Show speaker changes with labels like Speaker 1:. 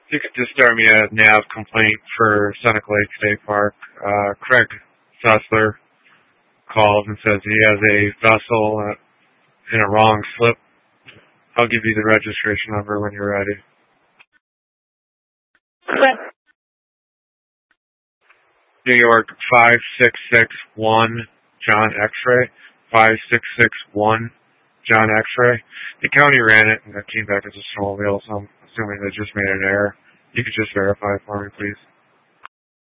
Speaker 1: You could just start me a nav complaint for Seneca Lake State Park. Craig Sessler calls and says he has a vessel in a wrong slip. I'll give you the registration number when you're ready. New York 5661 John X-ray. 5661 John X-ray. The county ran it and it came back as a snowmobile, so I'm assuming they just made an error. You could just verify it for me, please.